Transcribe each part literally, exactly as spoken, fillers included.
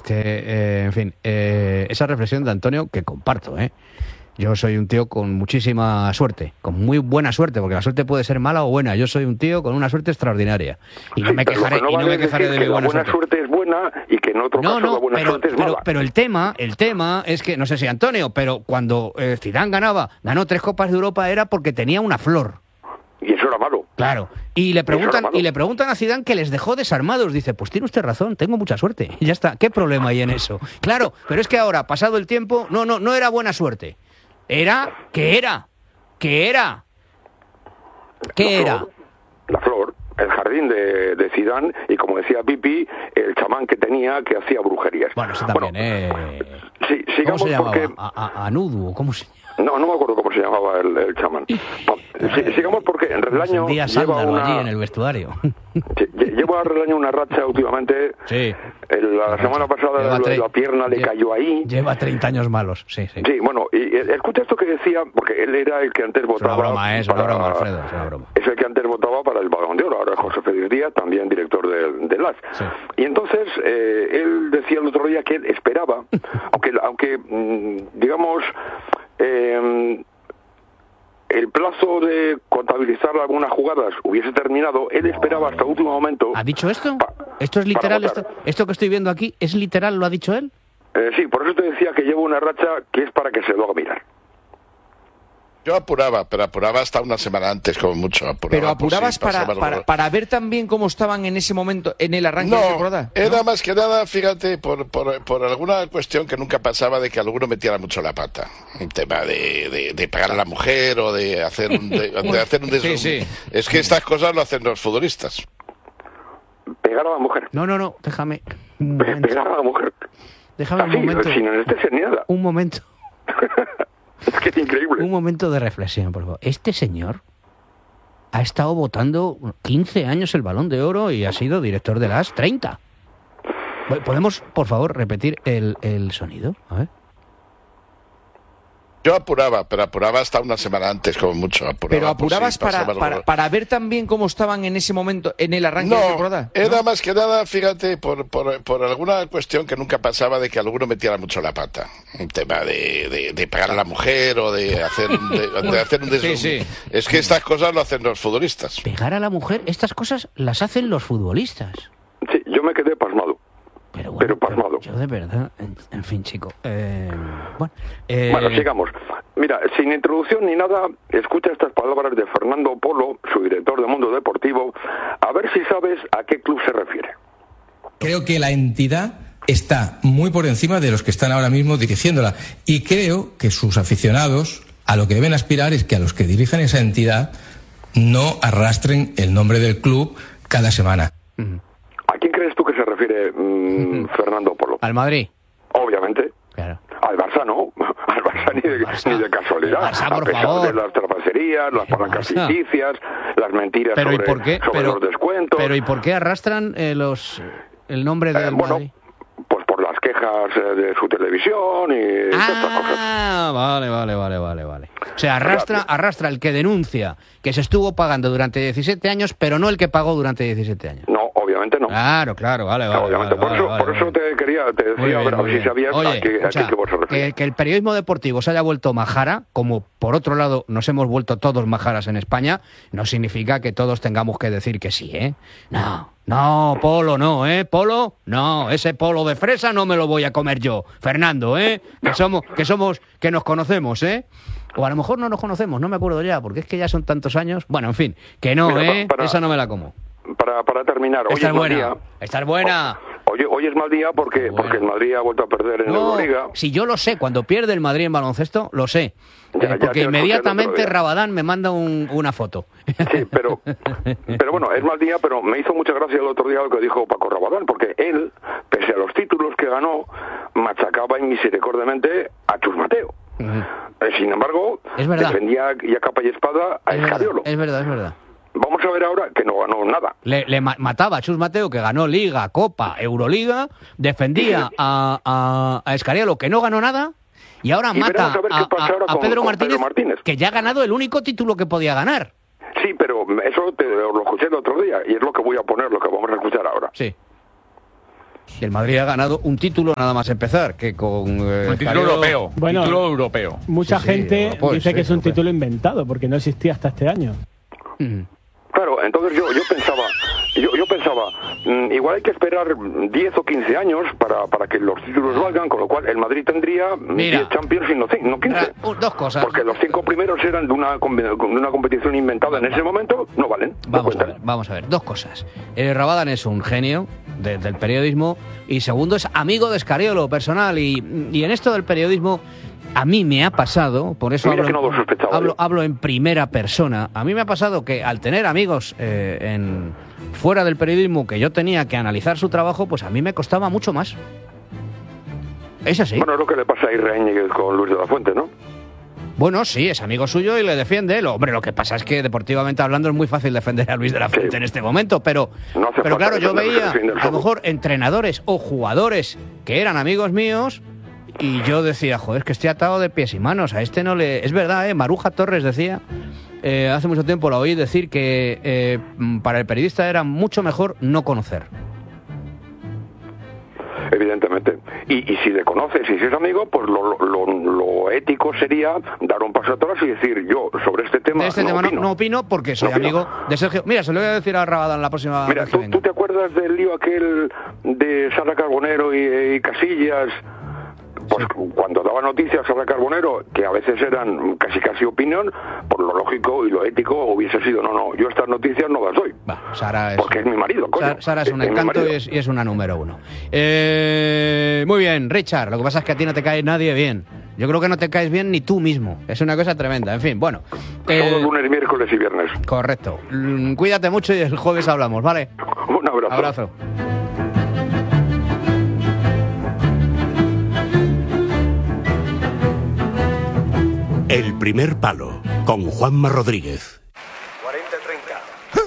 que, eh, en fin, eh, esa reflexión de Antonio que comparto, ¿eh? Yo soy un tío con muchísima suerte, con muy buena suerte, porque la suerte puede ser mala o buena. Yo soy un tío con una suerte extraordinaria. Y no sí, me quejaré, no y no vale me quejaré de mi buena, buena suerte. La buena suerte es buena y que en otro no, caso no, la buena pero, suerte es pero, mala. pero el tema, el tema es que, no sé si Antonio, pero cuando eh, Zidane ganaba, ganó tres Copas de Europa era porque tenía una flor. Y eso era malo. Claro. Y le preguntan, y le preguntan a Zidane que les dejó desarmados. Dice, pues tiene usted razón, tengo mucha suerte. Y ya está. ¿Qué problema hay en eso? Claro, pero es que ahora, pasado el tiempo, no, no, no era buena suerte. Era, ¿qué era? ¿Qué era? ¿Qué la era? Flor, la flor, el jardín de, de Zidane y, como decía Pipi, el chamán que tenía que hacía brujerías. Bueno, eso también, bueno, eh... Sí, sigamos. ¿Cómo se llamaba? Porque... ¿A, a, Anudu? ¿Cómo se llama? No, no me acuerdo cómo se llamaba el, el chamán. No, sí, sigamos porque en Relaño lleva una... allí en el vestuario. Sí, lleva Relaño una racha últimamente. Sí. El, la, la semana pasada la, la pierna le lleva, cayó ahí. Lleva treinta años malos, sí, sí. Sí, bueno, y escucha esto que decía, porque él era el que antes votaba... Es una broma, ¿eh? Es una para, broma, Alfredo, es una broma. Es el que antes votaba para el Balón de Oro, ahora es José Félix Díaz, también director del de L A S. Sí. Y entonces, eh, él decía el otro día que él esperaba, aunque, aunque digamos... Eh, el plazo de contabilizar algunas jugadas hubiese terminado, él esperaba hasta el último momento... ¿Ha dicho esto? ¿Esto es literal? Esto, ¿Esto que estoy viendo aquí es literal? ¿Lo ha dicho él? Eh, sí, por eso te decía que lleva una racha que es para que se lo haga mirar. Yo apuraba, pero apuraba hasta una semana antes, como mucho. Apuraba, pero apurabas pues, sí, para, para, para ver también cómo estaban en ese momento, en el arranque no, de temporada. Era ¿no? más que nada, fíjate, por, por, por alguna cuestión que nunca pasaba de que alguno metiera mucho la pata. Un tema de, de, de pagar a la mujer o de hacer un... De, de hacer un sí, sí. Es que estas cosas lo hacen los futbolistas. Pegar a la mujer. No, no, no, déjame un Pe pegar a la mujer. Déjame Así, un momento. Sin anestesia ni nada. Un momento. Es que es increíble. Un momento de reflexión, por favor. Este señor ha estado votando quince años el Balón de Oro y ha sido director de las treinta. ¿Podemos, por favor, repetir el, el sonido? A ver. Yo apuraba, pero apuraba hasta una semana antes, como mucho. Apuraba, pero apurabas pues, sí, para, para, para ver también cómo estaban en ese momento, en el arranque no, de temporada. Era ¿no? más que nada, fíjate, por, por, por alguna cuestión que nunca pasaba de que alguno metiera mucho la pata. Un tema de, de, de pagar a la mujer o de hacer un... De, de hacer un sí, sí. Es que estas cosas lo hacen los futbolistas. Pegar a la mujer, estas cosas las hacen los futbolistas. Sí, yo me quedé pasmado. Pero, bueno, pero pasmado. Pero yo de verdad, en, en fin, chico. Eh, bueno, eh... bueno, sigamos. Mira, sin introducción ni nada, escucha estas palabras de Fernando Polo, su director de Mundo Deportivo, a ver si sabes a qué club se refiere. Creo que la entidad está muy por encima de los que están ahora mismo dirigiéndola. Y creo que sus aficionados a lo que deben aspirar es que a los que dirigen esa entidad no arrastren el nombre del club cada semana. Uh-huh. ¿A quién crees tú que se refiere mmm, uh-huh. Fernando Polo? Al Madrid. Obviamente. Claro. Al Barça no, al Barça ni de, Barça. ni de casualidad. Barça, a pesar favor. de las trapacerías, las palancas ficticias, las mentiras pero sobre, ¿y por qué? sobre pero, los descuentos. Pero ¿y por qué arrastran eh, los el nombre del eh, bueno, Madrid? Pues por las quejas eh, de su televisión y ah, estas cosas. Ah, vale, vale, vale, vale, vale. O sea, arrastra, arrastra el que denuncia que se estuvo pagando durante diecisiete años, pero no el que pagó durante diecisiete años. No, obviamente no. Claro, claro, vale, vale. No, obviamente, vale, por eso, vale, por eso vale. te quería, te decía, Bien, a ver, a ver si sabías Oye, a qué, escucha, a qué vos se refiere. que, que el periodismo deportivo se haya vuelto majara, como por otro lado nos hemos vuelto todos majaras en España, no significa que todos tengamos que decir que sí, ¿eh? No, no, Polo no, ¿eh? Polo, no, ese polo de fresa no me lo voy a comer yo, Fernando, ¿eh? Que somos, que somos, que nos conocemos, ¿eh? O a lo mejor no nos conocemos, no me acuerdo ya, porque es que ya son tantos años. Bueno, en fin, que no, Mira, ¿eh? para, Esa no me la como. Para, para terminar, hoy Estar es mal buena, día. estar buena. Hoy, hoy es mal día porque, Bueno. porque el Madrid ha vuelto a perder en No, Euroliga. si yo lo sé, cuando pierde el Madrid en baloncesto, lo sé. Ya, Eh, ya porque te lo escuché el inmediatamente otro día. Rabadán me manda un, una foto. Sí, pero, pero bueno, es mal día, pero me hizo mucha gracia el otro día lo que dijo Paco Rabadán, porque él, pese a los títulos que ganó, machacaba inmisericordiamente a Chus Mateo. Uh-huh. Eh, sin embargo, es verdad. defendía ya capa y espada a es Escariolo. Verdad, es verdad, es verdad. Vamos a ver ahora que no ganó nada. Le, le ma- mataba a Chus Mateo, que ganó Liga, Copa, Euroliga, defendía a, a, a Escariolo, que no ganó nada, y ahora y mata a, ver a, qué pasa ahora a, a con, Pedro, con Martínez, Pedro Martínez, que ya ha ganado el único título que podía ganar. Sí, pero eso te lo escuché el otro día, y es lo que voy a poner, lo que vamos a escuchar ahora. Sí. Y el Madrid ha ganado un título nada más empezar, que con... Eh, un título europeo. Bueno, título europeo. Mucha Sí, sí, gente europeo, dice sí, que es un europeo. título inventado, porque no existía hasta este año. Mm. Claro, entonces yo, yo pensaba, yo, yo pensaba, mm, igual hay que esperar diez o quince años para, para que los títulos valgan, con lo cual el Madrid tendría Mira. diez Champions y no, cin- no quince. Ah, uh, dos cosas. Porque los cinco primeros eran de una, com- de una competición inventada en ese momento, no valen. no Vamos a cuentan. ver, vamos a ver, dos cosas. Eh, Rabadán es un genio de- del periodismo y segundo es amigo de Scariolo, personal. Y, y en esto del periodismo a mí me ha pasado, por eso Mira hablo, que no lo sospechaba hablo, yo. hablo en primera persona, a mí me ha pasado que al tener amigos eh, en, fuera del periodismo que yo tenía que analizar su trabajo, pues a mí me costaba mucho más. Es así. Bueno, es lo que le pasa a Irra Íñiguez con Luis de la Fuente, ¿no? Bueno, sí, es amigo suyo y le defiende. Lo, hombre, lo que pasa es que deportivamente hablando es muy fácil defender a Luis de la Fuente Sí. en este momento, pero, No hace pero falta claro, yo defenderlo, se veía defiende a lo solo. mejor entrenadores o jugadores que eran amigos míos y yo decía, joder, es que estoy atado de pies y manos, a este no le... Es verdad, ¿eh? Maruja Torres decía, eh, hace mucho tiempo lo oí decir que eh, para el periodista era mucho mejor no conocer. Evidentemente. Y, y si le conoces y si es amigo, pues lo, lo, lo ético sería dar un paso atrás y decir, yo sobre este tema De este no tema no, opino. no opino porque soy No opino. amigo de Sergio. Mira, se lo voy a decir a Rabadán la próxima Mira, vez que ¿tú, venga. ¿tú te acuerdas del lío aquel de Sara Carbonero y, y Casillas? Pues cuando daba noticias Sara Carbonero, que a veces eran casi casi opinión, por lo lógico y lo ético hubiese sido, no, no, yo estas noticias no las doy. Va, Sara es, Porque es mi marido, coño. Sara, Sara es un Es mi encanto marido. y es, y es una número uno. Eh, muy bien, Richard, lo que pasa es que a ti no te cae nadie bien. Yo creo que no te caes bien ni tú mismo. Es una cosa tremenda. En fin, bueno. eh, Solo lunes, miércoles y viernes. correcto. Mm, Cuídate mucho y el jueves hablamos, ¿vale? Un abrazo. Abrazo. El primer palo, con Juanma Rodríguez. cuarenta treinta.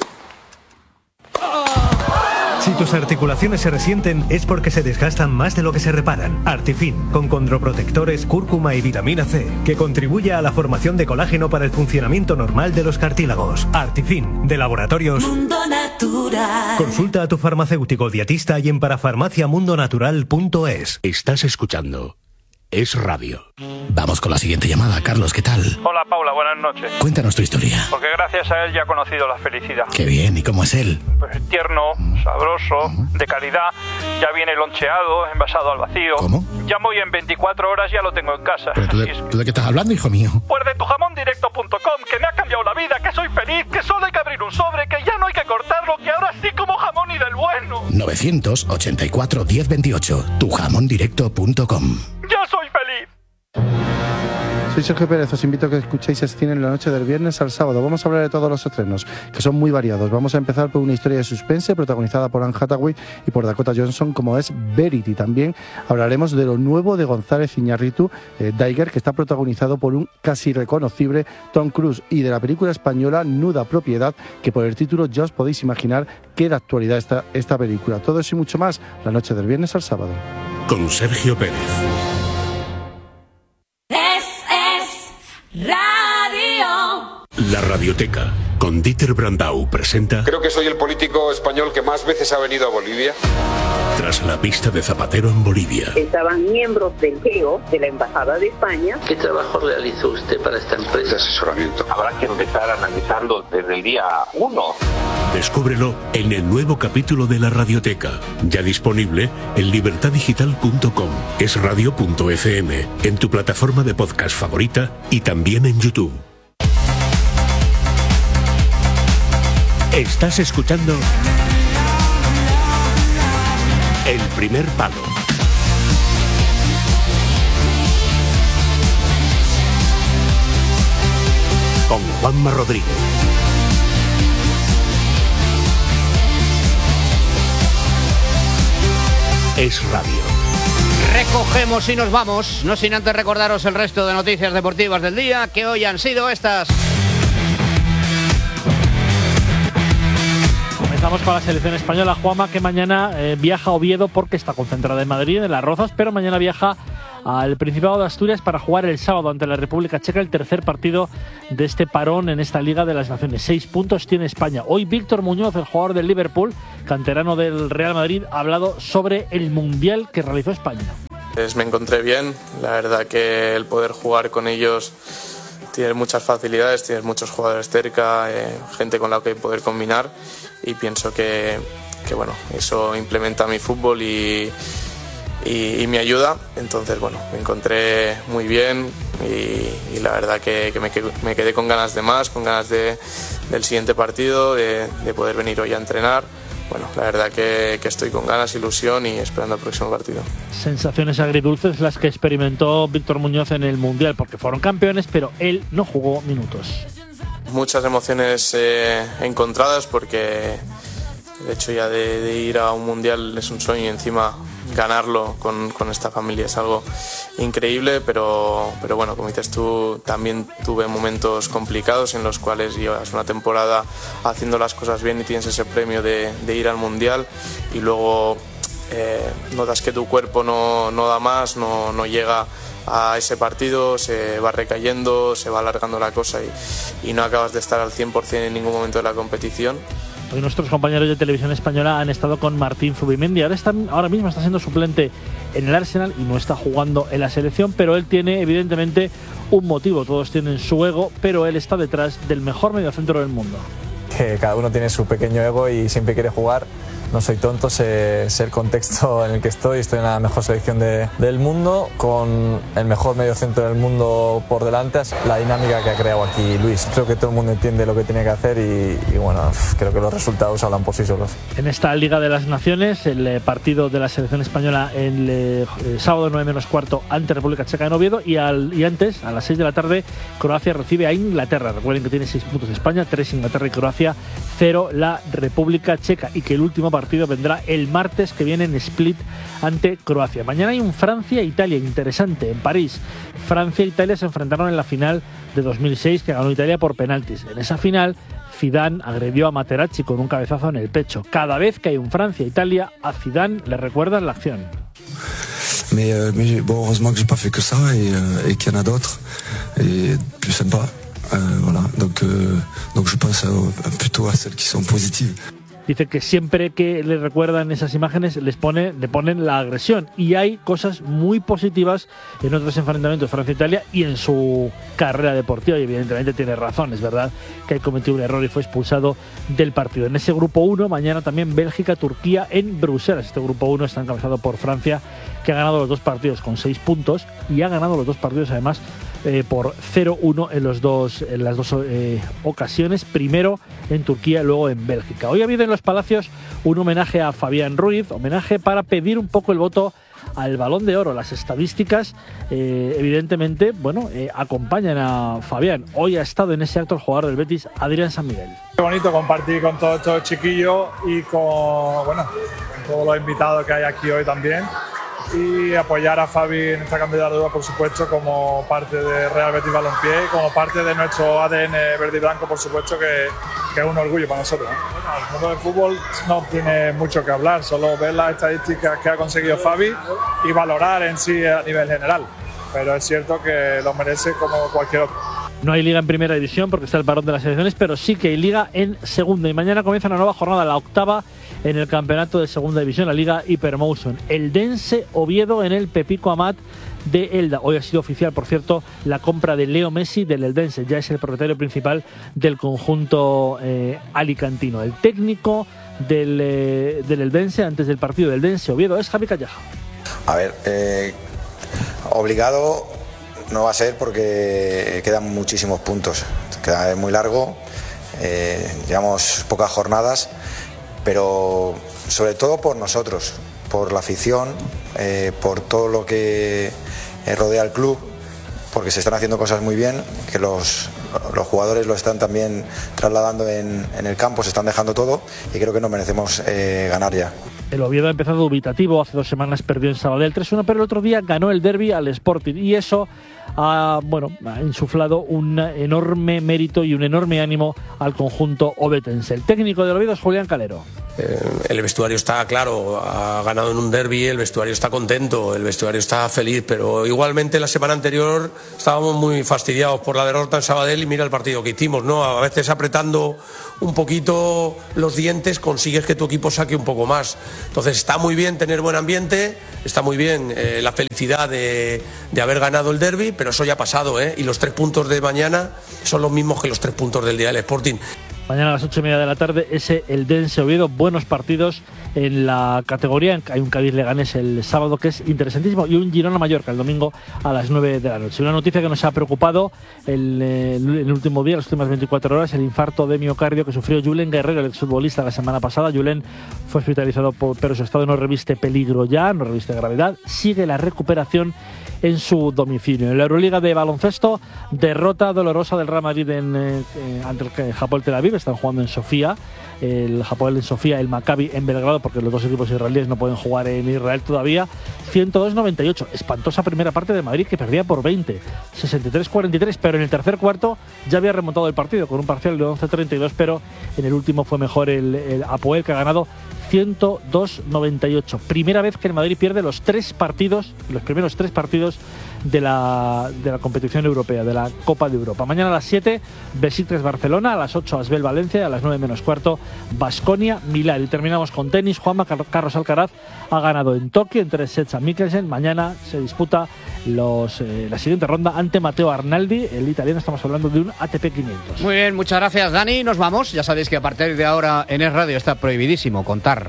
Si tus articulaciones se resienten es porque se desgastan más de lo que se reparan. Artifin, con condroprotectores, cúrcuma y vitamina C, que contribuye a la formación de colágeno para el funcionamiento normal de los cartílagos. Artifin, de Laboratorios Mundo Natural. Consulta a tu farmacéutico dietista y en parafarmaciamundonatural punto es. Estás escuchando Es Radio. Vamos con la siguiente llamada. Carlos, ¿qué tal? Hola Paula, buenas noches. Cuéntanos tu historia. Porque gracias a él ya he conocido la felicidad. Qué bien, ¿y cómo es él? Pues tierno, sabroso, de calidad. Ya viene loncheado, envasado al vacío. ¿Cómo? Llamo y en veinticuatro horas ya lo tengo en casa. ¿Pero tú de, Y es- tú de qué estás hablando, hijo mío? Pues de tu jamón directo punto com, que me ha cambiado la vida, que soy feliz, que solo hay que abrir un sobre, que ya no hay que cortarlo, que ahora sí como jamón y del bueno. novecientos ochenta y cuatro diez veintiocho. tu jamón directo punto com. ¡Ya soy feliz! Soy Sergio Pérez, os invito a que escuchéis el cine en la noche del viernes al sábado. Vamos a hablar de todos los estrenos, que son muy variados. Vamos a empezar por una historia de suspense protagonizada por Anne Hathaway y por Dakota Johnson, como es Verity. También hablaremos de lo nuevo de González Iñárritu, eh, Daiger, que está protagonizado por un casi reconocible Tom Cruise, y de la película española Nuda Propiedad, que por el título ya os podéis imaginar qué de actualidad está esta película. Todo eso y mucho más, la noche del viernes al sábado. Con Sergio Pérez. Radio. La Radioteca, con Dieter Brandau, presenta Creo que soy el político español que más veces ha venido a Bolivia. Tras la pista de Zapatero en Bolivia. Estaban miembros del G E O, de la Embajada de España. ¿Qué trabajo realizó usted para esta empresa? De asesoramiento. Habrá que empezar analizando desde el día uno. Descúbrelo en el nuevo capítulo de La Radioteca, ya disponible en libertad digital punto com, es radio punto efe eme, en tu plataforma de podcast favorita y también en YouTube. Estás escuchando El primer palo. Con Juanma Rodríguez. Es Radio. Recogemos y nos vamos, no sin antes recordaros el resto de noticias deportivas del día, que hoy han sido estas. Comenzamos con la selección española, Juanma, que mañana eh, viaja a Oviedo porque está concentrada en Madrid, en Las Rozas, pero mañana viaja al Principado de Asturias para jugar el sábado ante la República Checa el tercer partido de este parón en esta Liga de las Naciones. Seis puntos tiene España. Hoy Víctor Muñoz, el jugador del Liverpool, canterano del Real Madrid, ha hablado sobre el Mundial que realizó España. Pues me encontré bien, la verdad que el poder jugar con ellos tienes muchas facilidades, tienes muchos jugadores cerca, eh, gente con la que poder combinar y pienso que, que bueno, eso implementa mi fútbol y, y, y me ayuda. Entonces, bueno, me encontré muy bien y, y la verdad que, que me, quedé, me quedé con ganas de más, con ganas de, del siguiente partido, de, de poder venir hoy a entrenar. Bueno, la verdad que, que estoy con ganas, ilusión y esperando el próximo partido. Sensaciones agridulces las que experimentó Víctor Muñoz en el Mundial, porque fueron campeones, pero él no jugó minutos. Muchas emociones eh, encontradas, porque el hecho ya de, de ir a un Mundial es un sueño y encima ganarlo con, con esta familia es algo increíble, pero, pero bueno, como dices tú, también tuve momentos complicados en los cuales llevas una temporada haciendo las cosas bien y tienes ese premio de, de ir al Mundial y luego eh, notas que tu cuerpo no, no da más, no, no llega a ese partido, se va recayendo, se va alargando la cosa y, y no acabas de estar al cien por ciento en ningún momento de la competición. Hoy nuestros compañeros de Televisión Española han estado con Martín Zubimendi. Ahora, está, ahora mismo está siendo suplente en el Arsenal y no está jugando en la selección, pero él tiene evidentemente un motivo. Todos tienen su ego, pero él está detrás del mejor mediocentro del mundo. Que cada uno tiene su pequeño ego y siempre quiere jugar. No soy tonto, sé, sé el contexto en el que estoy. Estoy en la mejor selección de, del mundo, con el mejor mediocentro del mundo por delante. La dinámica que ha creado aquí Luis. Creo que todo el mundo entiende lo que tiene que hacer y, y bueno, creo que los resultados hablan por sí solos. En esta Liga de las Naciones, el partido de la selección española el, eh, el sábado nueve menos cuarto ante República Checa en Oviedo y, al, y antes, a las seis de la tarde, Croacia recibe a Inglaterra. Recuerden que tiene seis puntos España, tres Inglaterra y Croacia, cero la República Checa y que el último partido vendrá el martes que viene en Split ante Croacia. Mañana hay un Francia-Italia interesante en París. Francia e Italia se enfrentaron en la final de dos mil seis que ganó Italia por penaltis. En esa final, Zidane agredió a Materazzi con un cabezazo en el pecho. Cada vez que hay un Francia-Italia, a Zidane le recuerdan la acción. Mais, euh, mais bon, heureusement que j'ai pas fait que ça et, euh, et qu'il y en a d'autres et plus sympa. Euh, voilà. Donc, euh, donc je pense à, plutôt à celles qui sont positives. Dice que siempre que le recuerdan esas imágenes les pone, le ponen la agresión y hay cosas muy positivas en otros enfrentamientos Francia-Italia y en su carrera deportiva y evidentemente tiene razón, es verdad que ha cometido un error y fue expulsado del partido. En ese grupo uno, mañana también Bélgica-Turquía en Bruselas. Este grupo uno está encabezado por Francia, que ha ganado los dos partidos con seis puntos y ha ganado los dos partidos además Eh, por cero uno en, los dos, en las dos eh, ocasiones, primero en Turquía, luego en Bélgica. Hoy ha habido en los Palacios un homenaje a Fabián Ruiz, homenaje para pedir un poco el voto al Balón de Oro. Las estadísticas, eh, evidentemente, bueno, eh, acompañan a Fabián. Hoy ha estado en ese acto el jugador del Betis, Adrián San Miguel. Qué bonito compartir con todos estos chiquillos y con, bueno, con todos los invitados que hay aquí hoy también. Y apoyar a Fabi en esta candidatura, por supuesto, como parte de Real Betis Balompié y como parte de nuestro A D N verde y blanco, por supuesto, que, que es un orgullo para nosotros, ¿eh? Bueno, el mundo del fútbol no tiene mucho que hablar, solo ver las estadísticas que ha conseguido Fabi y valorar en sí a nivel general. Pero es cierto que lo merece como cualquier otro. No hay liga en primera división porque está el parón de las selecciones, pero sí que hay liga en segunda. Y mañana comienza una nueva jornada, la octava en el campeonato de segunda división, la liga Hypermotion. Eldense Oviedo en el Pepico Amat de Elda. Hoy ha sido oficial, por cierto, la compra de Leo Messi del Eldense. Ya es el propietario principal del conjunto eh, alicantino. El técnico del, eh, del Eldense antes del partido del Eldense Oviedo es Javi Calleja. A ver, eh, obligado no va a ser porque quedan muchísimos puntos. Queda muy largo, eh, llevamos pocas jornadas, pero sobre todo por nosotros, por la afición, eh, por todo lo que rodea al club, porque se están haciendo cosas muy bien, que los, los jugadores lo están también trasladando en, en el campo, se están dejando todo y creo que nos merecemos eh, ganar ya. El Oviedo ha empezado dubitativo, hace dos semanas perdió en Sabadell tres uno, pero el otro día ganó el derbi al Sporting y eso ha, bueno, ha insuflado un enorme mérito y un enorme ánimo al conjunto ovetense. El técnico del Oviedo es Julián Calero. Eh, el vestuario está claro, ha ganado en un derbi, el vestuario está contento, el vestuario está feliz, pero igualmente la semana anterior estábamos muy fastidiados por la derrota en Sabadell y mira el partido que hicimos, ¿no? A veces apretando un poquito los dientes consigues que tu equipo saque un poco más. Entonces está muy bien tener buen ambiente, está muy bien eh, la felicidad de, de haber ganado el derbi, pero eso ya ha pasado, ¿eh? Y los tres puntos de mañana son los mismos que los tres puntos del día del Sporting. Mañana a las ocho y media de la tarde, ese Eldense Oviedo, buenos partidos en la categoría. Hay un Cádiz-Leganés el sábado que es interesantísimo y un Girona-Mallorca el domingo a las nueve de la noche. Una noticia que nos ha preocupado el, el, el último día, las últimas veinticuatro horas, el infarto de miocardio que sufrió Julen Guerrero, el exfutbolista, la semana pasada. Julen fue hospitalizado, por, pero su estado no reviste peligro ya, no reviste gravedad. Sigue la recuperación en su domicilio. En la Euroliga de baloncesto, derrota dolorosa del Real Madrid en, eh, ante el Hapoel Tel Aviv. Están jugando en Sofía, el Hapoel en Sofía, el Maccabi en Belgrado, porque los dos equipos israelíes no pueden jugar en Israel todavía. ciento dos noventa y ocho, espantosa primera parte de Madrid que perdía por veinte, sesenta y tres cuarenta y tres, pero en el tercer cuarto ya había remontado el partido con un parcial de once treinta y dos, pero en el último fue mejor el, el Hapoel, que ha ganado ciento dos noventa y ocho. Primera vez que el Madrid pierde los tres partidos, los primeros tres partidos de la, de la competición europea, de la Copa de Europa. Mañana a las siete, Besiktas Barcelona, a las ocho, Asbel Valencia, a las nueve menos cuarto, Baskonia Milán. Y terminamos con tenis. Juanma Carlos Alcaraz ha ganado en Tokio en tres sets a Mikkelsen. Mañana se disputa los, eh, la siguiente ronda ante Matteo Arnaldi, el italiano. Estamos hablando de un A T P quinientos. Muy bien, muchas gracias, Dani. Nos vamos. Ya sabéis que a partir de ahora en Es Radio está prohibidísimo contar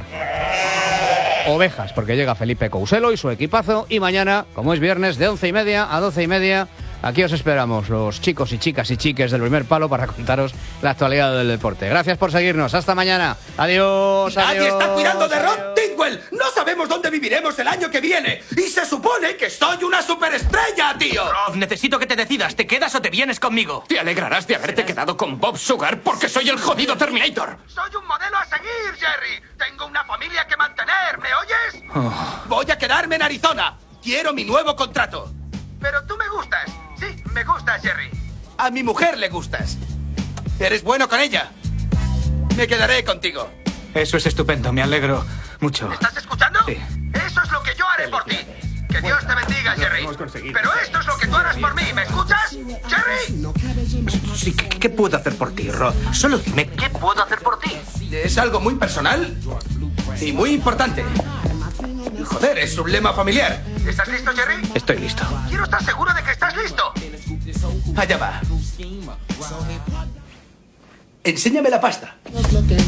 ovejas, porque llega Felipe Couselo y su equipazo, y mañana, como es viernes, de once y media a doce y media, aquí os esperamos, los chicos y chicas y chiques del Primer Palo, para contaros la actualidad del deporte. Gracias por seguirnos, hasta mañana. Adiós, Nadie adiós. está cuidando de Rod Tidwell. No sabemos dónde viviremos el año que viene. Y se supone que soy una superestrella, tío. Rod, necesito que te decidas. ¿Te quedas o te vienes conmigo? Te alegrarás de haberte quedado con Bob Sugar porque soy el jodido Terminator. Soy un modelo a seguir, Jerry. Tengo una familia que mantener, ¿me oyes? Oh. Voy a quedarme en Arizona. Quiero mi nuevo contrato. Pero tú me gustas. Sí, me gustas, Jerry. A mi mujer le gustas. Eres bueno con ella. Me quedaré contigo. Eso es estupendo, me alegro mucho. ¿Estás escuchando? Sí. Eso es lo que yo haré por ti. Que Dios te bendiga, Jerry. Pero esto es lo que tú harás por mí, ¿me escuchas? ¡Jerry! Sí, ¿qué, qué puedo hacer por ti, Rod? Solo dime, ¿qué puedo hacer por ti? Es algo muy personal y muy importante. Joder, es un lema familiar. ¿Estás listo, Jerry? Estoy listo. Quiero estar seguro de que estás listo. Allá va. Enséñame la pasta.